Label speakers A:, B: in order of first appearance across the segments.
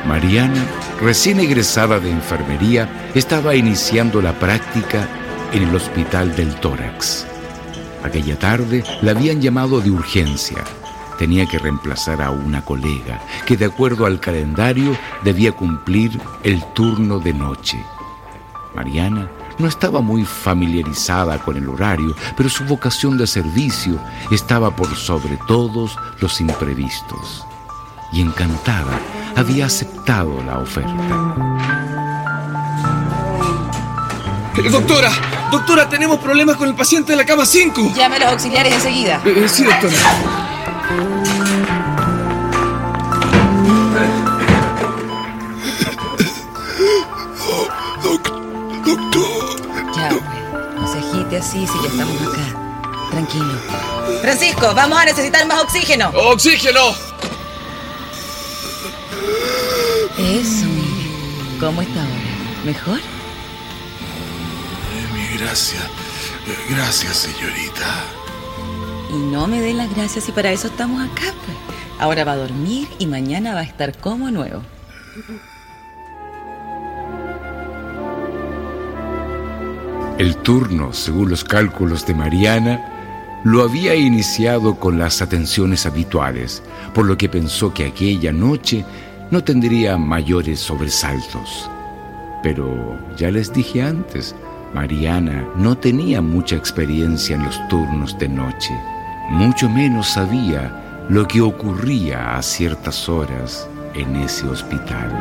A: Mariana, recién egresada de enfermería, estaba iniciando la práctica en el Hospital del Tórax. Aquella tarde la habían llamado de urgencia. Tenía que reemplazar a una colega que, de acuerdo al calendario, debía cumplir el turno de noche. Mariana no estaba muy familiarizada con el horario, pero su vocación de servicio estaba por sobre todos los imprevistos. Y encantada, había aceptado la oferta.
B: Doctora, tenemos problemas con el paciente de la cama 5.
C: Llame a los auxiliares enseguida.
B: Sí, doctora.
C: Ya, güey. No se agite así si ya estamos acá. Tranquilo. Francisco, vamos a necesitar más oxígeno.
B: ¡Oxígeno!
C: Eso, mire. ¿Cómo está ahora? ¿Mejor?
D: Gracias, señorita.
C: Y no me dé las gracias si para eso estamos acá, pues. Ahora va a dormir y mañana va a estar como nuevo.
A: El turno, según los cálculos de Mariana, lo había iniciado con las atenciones habituales, por lo que pensó que aquella noche no tendría mayores sobresaltos. Pero ya les dije antes, Mariana no tenía mucha experiencia en los turnos de noche, mucho menos sabía lo que ocurría a ciertas horas en ese hospital.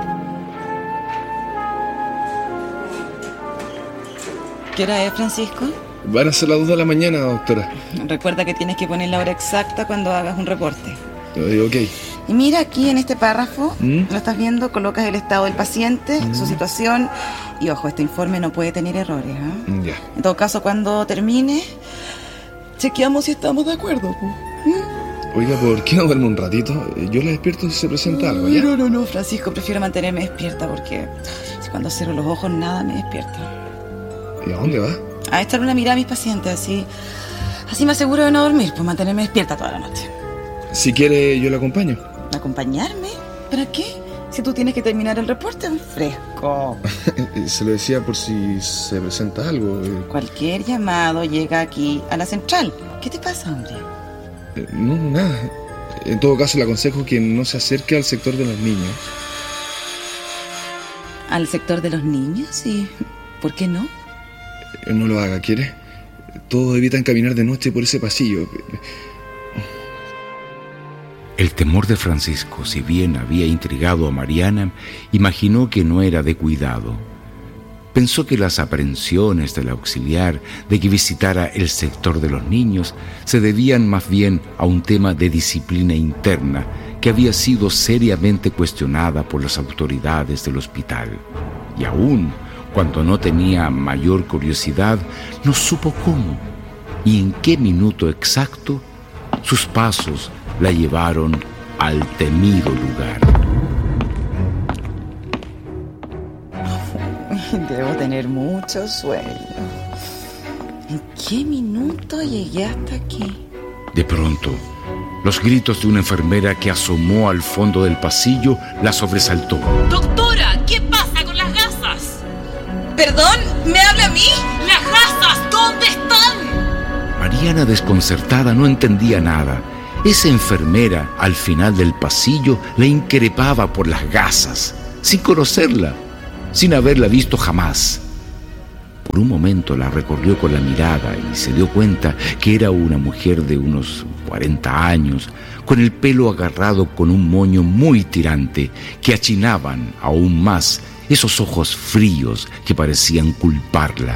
C: ¿Qué hora es, Francisco?
B: Van a ser las 2 de la mañana, doctora.
C: Recuerda que tienes que poner la hora exacta cuando hagas un reporte.
B: Ok.
C: Y mira aquí en este párrafo, lo estás viendo, colocas el estado del paciente, su situación, y ojo, este informe no puede tener errores, ¿eh?
B: Ya.
C: En todo caso, cuando termine, chequeamos si estamos de acuerdo.
B: Oiga, ¿por qué no duerme un ratito? Yo la despierto si se presenta algo, ¿ya?
C: No, Francisco, prefiero mantenerme despierta porque cuando cierro los ojos nada me despierta.
B: ¿Y a dónde va?
C: A echar una mirada a mis pacientes, así me aseguro de no dormir, pues mantenerme despierta toda la noche.
B: Si quiere, yo la acompaño.
C: ¿Acompañarme? ¿Para qué? Si tú tienes que terminar el reporte, fresco.
B: Se lo decía por si se presenta algo.
C: Cualquier llamado llega aquí a la central. ¿Qué te pasa, hombre?
B: No, nada. En todo caso, le aconsejo que no se acerque al sector de los niños.
C: ¿Al sector de los niños? ¿Y por qué no?
B: No lo haga, ¿quiere? Todos evitan caminar de noche por ese pasillo.
A: El temor de Francisco, si bien había intrigado a Mariana, imaginó que no era de cuidado. Pensó que las aprehensiones del auxiliar de que visitara el sector de los niños se debían más bien a un tema de disciplina interna que había sido seriamente cuestionada por las autoridades del hospital. Y aún cuando no tenía mayor curiosidad, no supo cómo y en qué minuto exacto sus pasos la llevaron al temido lugar.
C: Debo tener mucho sueño. ¿En qué minuto llegué hasta aquí?
A: De pronto, los gritos de una enfermera que asomó al fondo del pasillo la sobresaltó.
E: ¡Doctora! ¿Qué pasa con las gasas?
C: ¿Perdón? ¿Me habla a mí?
E: ¡Las gasas! ¿Dónde están?
A: Mariana, desconcertada, no entendía nada. Esa enfermera, al final del pasillo, la increpaba por las gasas, sin conocerla, sin haberla visto jamás. Por un momento la recorrió con la mirada y se dio cuenta que era una mujer de unos 40 años, con el pelo agarrado con un moño muy tirante que achinaban aún más esos ojos fríos que parecían culparla.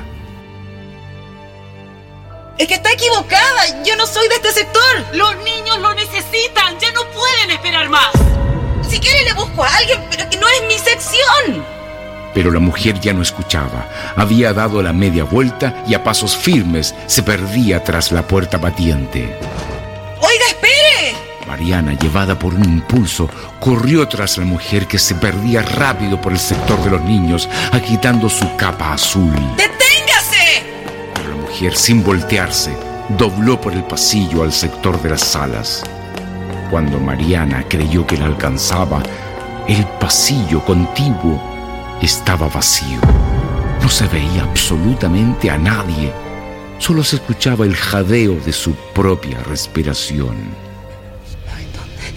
C: ¡Es que está equivocada! ¡Yo no soy de este sector!
E: ¡Los niños lo necesitan! ¡Ya no pueden esperar más!
C: Si quiere le busco a alguien, pero que no es mi sección.
A: Pero la mujer ya no escuchaba. Había dado la media vuelta y a pasos firmes se perdía tras la puerta batiente.
C: ¡Oiga, espere!
A: Mariana, llevada por un impulso, corrió tras la mujer que se perdía rápido por el sector de los niños, agitando su capa azul.
C: ¡Deténgase!
A: Pero la mujer, sin voltearse, dobló por el pasillo al sector de las salas. Cuando Mariana creyó que la alcanzaba, El pasillo contiguo estaba vacío. No se veía absolutamente a nadie. Solo se escuchaba el jadeo de su propia respiración.
C: Ay,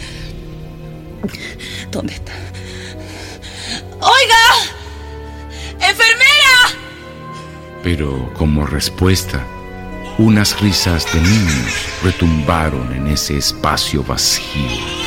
C: ¿dónde está? ¡Oiga! ¡Enfermera!
A: Pero como respuesta, unas risas de niños retumbaron en ese espacio vacío.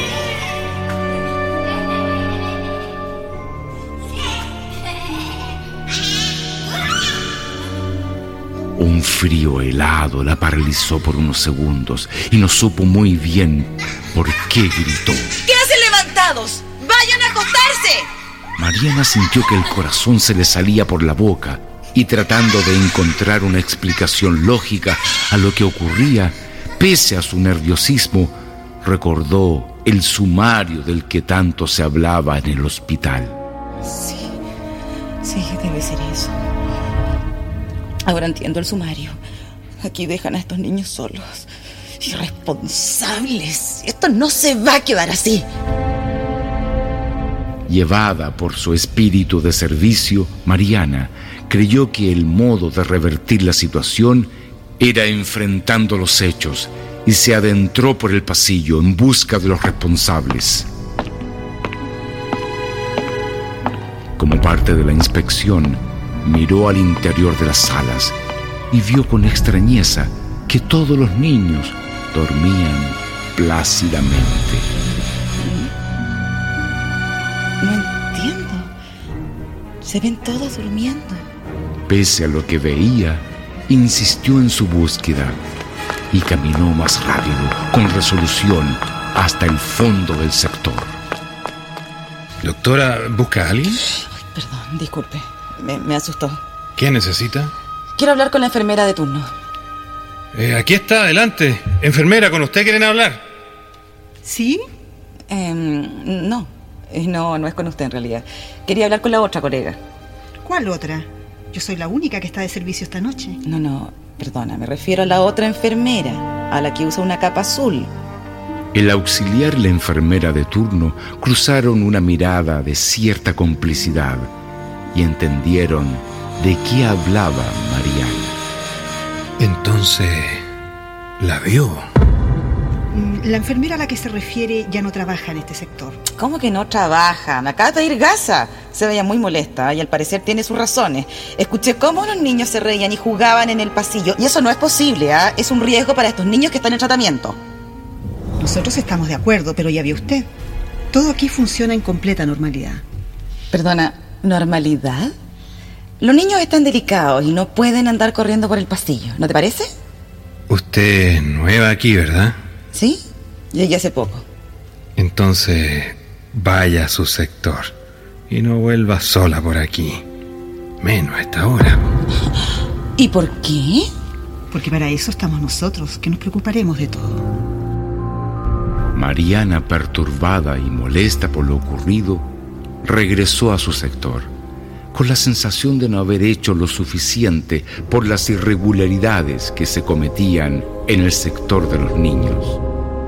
A: Un frío helado la paralizó por unos segundos y no supo muy bien por qué gritó.
C: ¿Qué hacen levantados? ¡Vayan a acostarse!
A: Mariana sintió que el corazón se le salía por la boca y tratando de encontrar una explicación lógica a lo que ocurría, pese a su nerviosismo, recordó el sumario del que tanto se hablaba en el hospital.
C: Sí, debe ser eso. Ahora entiendo el sumario. Aquí dejan a estos niños solos. Irresponsables. Esto no se va a quedar así.
A: Llevada por su espíritu de servicio, Mariana creyó que el modo de revertir la situación era enfrentando los hechos y se adentró por el pasillo en busca de los responsables. Como parte de la inspección, miró al interior de las salas y vio con extrañeza que todos los niños dormían plácidamente.
C: No entiendo. Se ven todos durmiendo.
A: Pese a lo que veía, insistió en su búsqueda y caminó más rápido, con resolución, hasta el fondo del sector.
D: Doctora, ¿busca a alguien?
C: Ay, perdón, disculpe. Me asustó.
D: ¿Qué necesita?
C: Quiero hablar con la enfermera de turno.
D: Aquí está, adelante. Enfermera, ¿con usted quieren hablar?
F: ¿Sí?
C: No es con usted en realidad. Quería hablar con la otra colega.
F: ¿Cuál otra? Yo soy la única que está de servicio esta noche.
C: No, perdona, me refiero a la otra enfermera, a la que usa una capa azul.
A: El auxiliar y la enfermera de turno cruzaron una mirada de cierta complicidad y entendieron de qué hablaba Mariana.
D: Entonces, ¿la vio?
F: La enfermera a la que se refiere ya no trabaja en este sector.
C: ¿Cómo que no trabaja? Me acaba de pedir gasa. Se veía muy molesta y al parecer tiene sus razones. Escuché cómo los niños se reían y jugaban en el pasillo. Y eso no es posible, ¿ah? Es un riesgo para estos niños que están en tratamiento.
F: Nosotros estamos de acuerdo, pero ya vio usted. Todo aquí funciona en completa normalidad.
C: Perdona, ¿normalidad? Los niños están delicados y no pueden andar corriendo por el pasillo, ¿no te parece?
D: Usted es nueva aquí, ¿verdad?
C: Sí, llegué hace poco.
D: Entonces, vaya a su sector y no vuelva sola por aquí, menos a esta hora.
C: ¿Y por qué?
F: Porque para eso estamos nosotros, que nos preocuparemos de todo.
A: Mariana, perturbada y molesta por lo ocurrido, regresó a su sector, con la sensación de no haber hecho lo suficiente por las irregularidades que se cometían en el sector de los niños.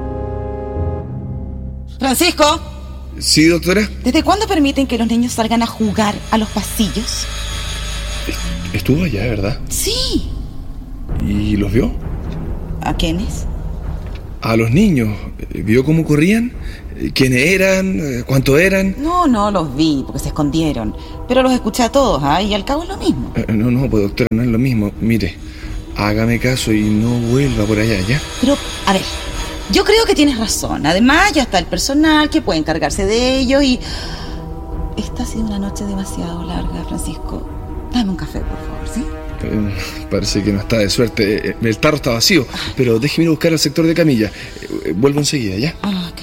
C: Francisco.
B: Sí, doctora.
C: ¿Desde cuándo permiten que los niños salgan a jugar a los pasillos?
B: Estuvo allá, ¿verdad?
C: Sí.
B: ¿Y los vio?
C: ¿A quiénes?
B: A los niños. ¿Vio cómo corrían? ¿Quiénes eran? ¿Cuántos eran?
C: No los vi porque se escondieron. Pero los escuché a todos, ¿ah? Y al cabo es lo mismo.
B: No, pues doctora, no es lo mismo. Mire, hágame caso y no vuelva por allá, ¿ya?
C: Pero, a ver, yo creo que tienes razón. Además, ya está el personal que puede encargarse de ellos y... Esta ha sido una noche demasiado larga, Francisco. Dame un café, por favor, ¿sí?
B: Parece que no está de suerte. El tarro está vacío, pero déjeme ir a buscar al sector de camilla. Vuelvo enseguida, ¿ya?
C: Ok.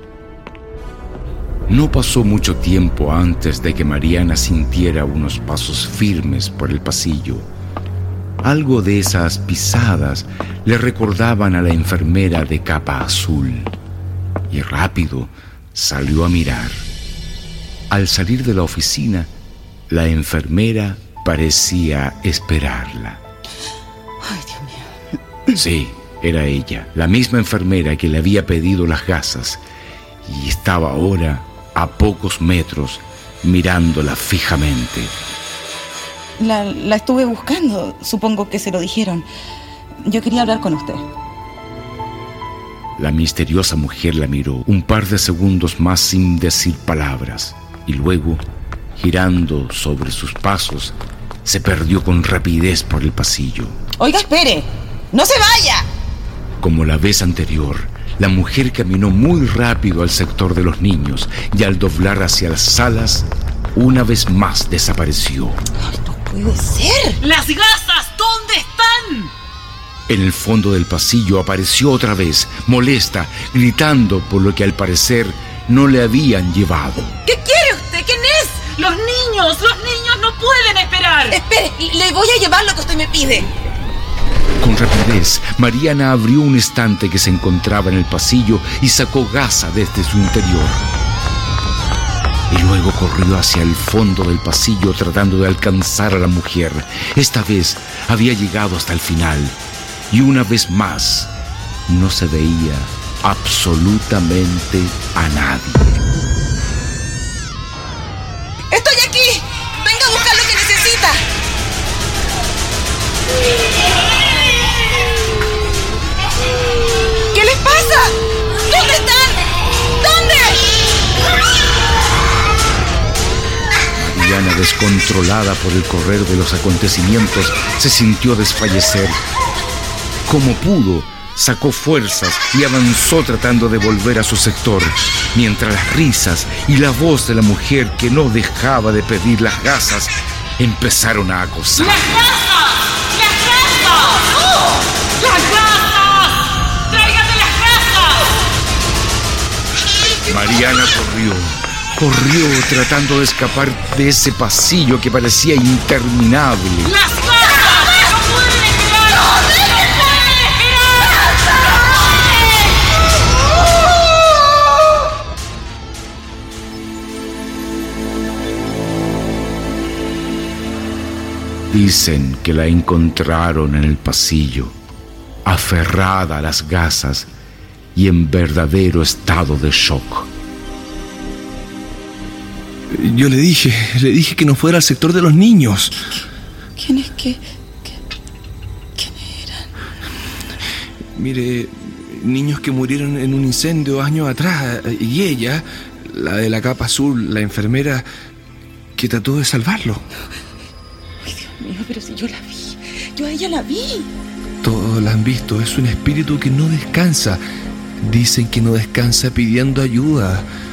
A: No pasó mucho tiempo antes de que Mariana sintiera unos pasos firmes por el pasillo. Algo de esas pisadas le recordaban a la enfermera de capa azul. Y rápido salió a mirar. Al salir de la oficina, la enfermera parecía esperarla.
C: Ay, Dios mío.
A: Sí, era ella, la misma enfermera que le había pedido las gasas, y estaba ahora a pocos metros, mirándola fijamente.
C: La estuve buscando. Supongo que se lo dijeron. Yo quería hablar con usted.
A: La misteriosa mujer la miró un par de segundos más sin decir palabras, y luego, girando sobre sus pasos, se perdió con rapidez por el pasillo.
C: Oiga, espere. ¡No se vaya!
A: Como la vez anterior, la mujer caminó muy rápido al sector de los niños y al doblar hacia las salas, una vez más desapareció.
C: Ay, no puede ser.
E: ¡Las gasas! ¿Dónde están?
A: En el fondo del pasillo apareció otra vez, molesta, gritando por lo que al parecer no le habían llevado.
C: ¿Qué quiere usted? ¿Quién es?
E: ¡Los niños no pueden esperar!
C: Espere, le voy a llevar lo que usted me pide.
A: Con rapidez, Mariana abrió un estante que se encontraba en el pasillo y sacó gasa desde su interior. Y luego corrió hacia el fondo del pasillo tratando de alcanzar a la mujer. Esta vez había llegado hasta el final. Y una vez más, no se veía absolutamente a nadie.
C: ¡Estoy aquí! ¡Venga a buscar lo que necesita! ¿Qué les pasa? ¿Dónde están? ¿Dónde?
A: Mariana, descontrolada por el correr de los acontecimientos, se sintió desfallecer. Como pudo, sacó fuerzas y avanzó tratando de volver a su sector, mientras las risas y la voz de la mujer que no dejaba de pedir las gasas empezaron a acosar.
E: ¡Las gasas! ¡Las gasas! ¡Oh! ¡Las gasas! ¡Tráigame las gasas!
A: Mariana corrió tratando de escapar de ese pasillo que parecía interminable.
E: ¡Las gasas! ¡No pueden esperar! ¡No pueden esperar!
A: Dicen que la encontraron en el pasillo, aferrada a las gasas y en verdadero estado de shock.
B: Yo le dije que no fuera al sector de los niños.
C: ¿Quiénes quiénes eran?
B: Mire, niños que murieron en un incendio años atrás. Y ella, la de la capa azul, la enfermera que trató de salvarlo.
C: Ay, Dios mío, pero si yo la vi. Yo a ella la vi.
B: Todos la han visto. Es un espíritu que no descansa. Dicen que no descansa pidiendo ayuda.